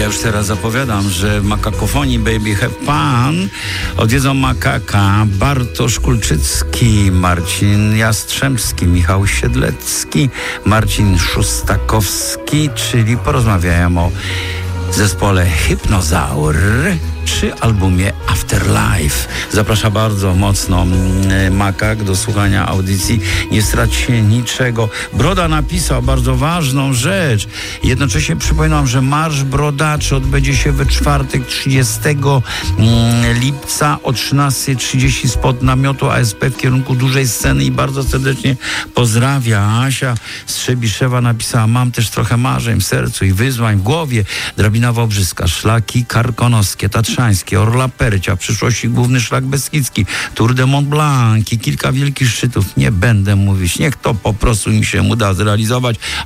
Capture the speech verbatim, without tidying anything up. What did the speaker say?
już teraz zapowiadam, że w Makakofonii Baby Have Fun odwiedzą Makaka Bartosz Kulczycki, Marcin Jastrzębski, Michał Siedlecki, Marcin Szustakowski, czyli porozmawiają o zespole Hypnozaur przy albumie Afterlife. Zapraszam bardzo mocno Makak do słuchania audycji. Nie straćcie niczego. Broda napisał bardzo ważną rzecz. Jednocześnie przypominam, że Marsz Brodaczy odbędzie się we czwartek trzydziestego lipca o trzynasta trzydzieści spod namiotu A S P w kierunku dużej sceny i bardzo serdecznie pozdrawia. Asia Strzebiszewa napisała: mam też trochę marzeń w sercu i wyzwań w głowie. Drabina Wałbrzyska, szlaki karkonoskie, tatrzańskie, Orla Percia, w przyszłości główny szlak beskidzki, Tour de Mont Blanc i kilka wielkich szczytów. Nie będę mówić, niech to po prostu im się uda zrealizować.